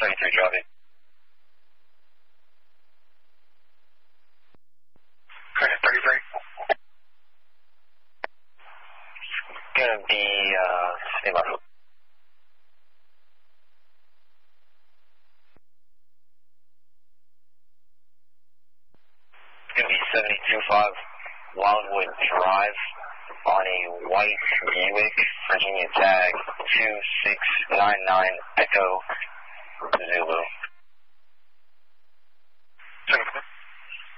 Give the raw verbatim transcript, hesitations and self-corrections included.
thirty-three, copy. Okay, thirty-three. Gonna be, uh, stand by. Gonna be seventy-two five Wildwood Drive on a white Buick, Virginia tag two six nine nine Echo Zulu.